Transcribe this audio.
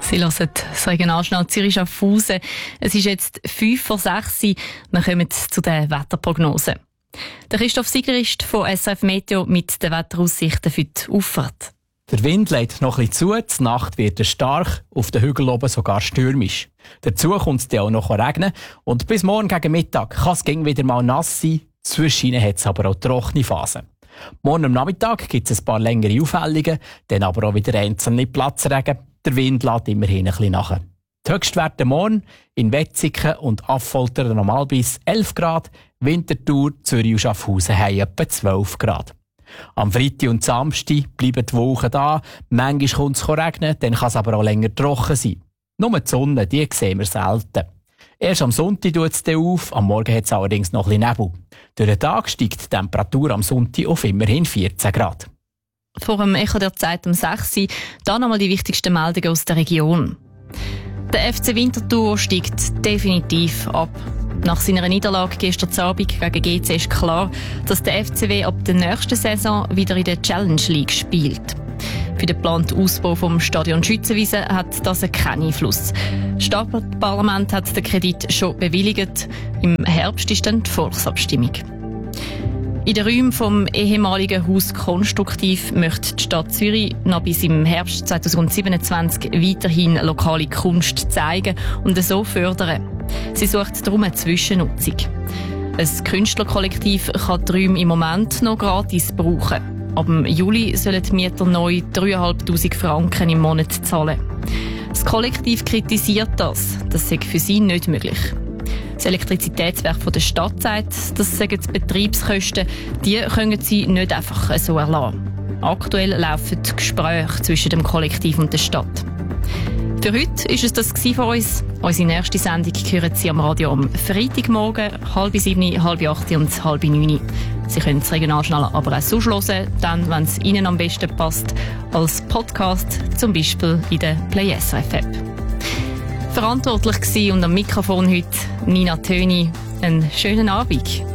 Sie hören das Regionaljournal Zürich-Schaffhausen. Es ist jetzt 5:06 Uhr. Wir kommen zu den Wetterprognosen. Der Christoph Sigler ist von SRF Meteo mit den Wetteraussichten für die Auffahrt. Der Wind lädt noch ein bisschen zu, die Nacht wird stark, auf den Hügeln oben sogar stürmisch. Dazu kommt es dann auch noch regnen und bis morgen gegen Mittag kann es wieder mal nass sein, zwischen hat es aber auch trockene Phasen. Morgen am Nachmittag gibt es ein paar längere Aufhellungen, dann aber auch wieder einzelne Platzregen. Der Wind lässt immerhin ein bisschen nach. Die Höchstwerte morgen in Wetzikon und Affolter normal bis 11 Grad, Winterthur, Zürich und Schaffhausen haben etwa 12 Grad. Am Freitag und Samstag bleiben die Wolken da, manchmal kommt es regnen, dann kann es aber auch länger trocken sein. Nur die Sonne, die sehen wir selten. Erst am Sonntag tut es auf, am Morgen hat es allerdings noch ein bisschen Nebel. Durch den Tag steigt die Temperatur am Sonntag auf immerhin 14 Grad. Vor dem Echo der Zeit um 6 Uhr, dann nochmal die wichtigsten Meldungen aus der Region. Der FC Winterthur steigt definitiv ab. Nach seiner Niederlage gestern Abend gegen GC ist klar, dass der FCW ab der nächsten Saison wieder in der Challenge League spielt. Für den geplanten Ausbau vom Stadion Schützenwiese hat das keinen Einfluss. Das Stadtparlament hat den Kredit schon bewilligt. Im Herbst ist dann die Volksabstimmung. In den Räumen vom ehemaligen Haus Konstruktiv möchte die Stadt Zürich noch bis im Herbst 2027 weiterhin lokale Kunst zeigen und so fördern. Sie sucht darum eine Zwischennutzung. Ein Künstlerkollektiv kann die Räume im Moment noch gratis brauchen. Ab Juli sollen die Mieter neu 3'500 Franken im Monat zahlen. Das Kollektiv kritisiert das. Das sei für sie nicht möglich. Das Elektrizitätswerk der Stadt sagt, das seien die Betriebskosten, die können sie nicht einfach so erlassen. Aktuell laufen Gespräche zwischen dem Kollektiv und der Stadt. Für heute war es das von uns. Unsere nächste Sendung hören Sie am Radio am Freitagmorgen, 6:30, 7:30 und 8:30. Sie können das Regionaljournal aber auch so hören, dann, wenn es Ihnen am besten passt, als Podcast, zum Beispiel in der Play SRF App. Verantwortlich war und am Mikrofon heute Nina Töni. Einen schönen Abend.